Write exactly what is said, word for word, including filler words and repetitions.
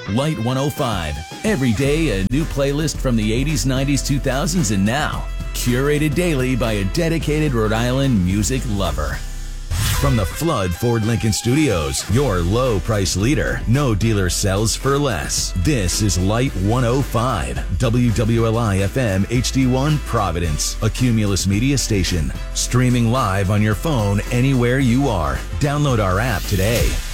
Light one oh five. Every day, a new playlist from the eighties, nineties, two thousands, and now. Curated daily by a dedicated Rhode Island music lover. From the Flood Ford Lincoln Studios, your low price leader. No dealer sells for less. This is Light one oh five, W W L I F M H D one Providence, a Cumulus media station. Streaming live on your phone anywhere you are. Download our app today.